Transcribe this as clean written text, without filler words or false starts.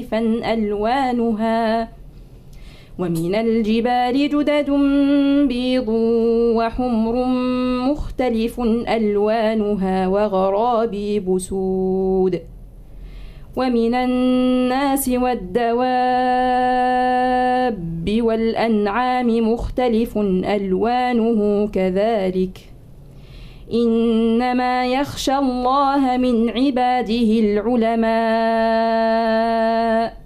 ألوانها ومن الجبال جدد بيض وحمر مختلف ألوانها وغرابيب سود ومن الناس والدواب والأنعام مختلف ألوانه كذلك إنما يخشى الله من عباده العلماء